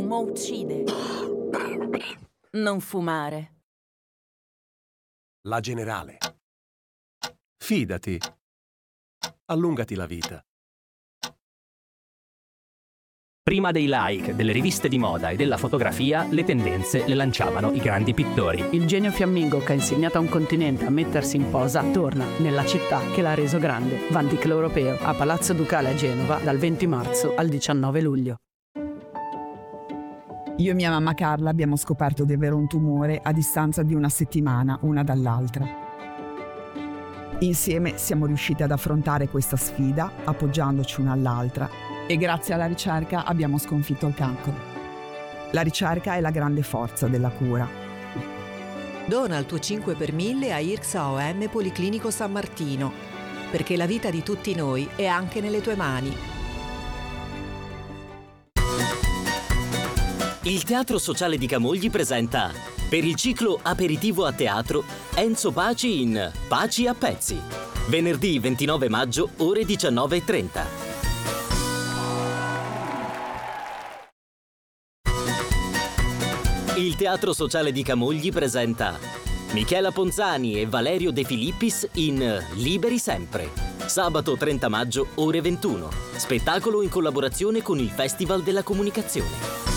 fumo uccide. Non fumare. La Generale. Fidati. Allungati la vita. Prima dei like, delle riviste di moda e della fotografia, le tendenze le lanciavano i grandi pittori. Il genio fiammingo che ha insegnato a un continente a mettersi in posa torna nella città che l'ha reso grande. Van Dyck l'Europeo, a Palazzo Ducale a Genova, dal 20 marzo al 19 luglio. Io e mia mamma Carla abbiamo scoperto di avere un tumore a distanza di una settimana una dall'altra. Insieme siamo riusciti ad affrontare questa sfida appoggiandoci una all'altra e grazie alla ricerca abbiamo sconfitto il cancro. La ricerca è la grande forza della cura. Dona il tuo 5 per 1000 a IRCSA OM Policlinico San Martino, perché la vita di tutti noi è anche nelle tue mani. Il Teatro Sociale di Camogli presenta, per il ciclo Aperitivo a teatro, Enzo Paci in Paci a pezzi. Venerdì 29 maggio, ore 19:30. Il Teatro Sociale di Camogli presenta Michela Ponzani e Valerio De Filippis in Liberi Sempre. Sabato 30 maggio, ore 21. Spettacolo in collaborazione con il Festival della Comunicazione.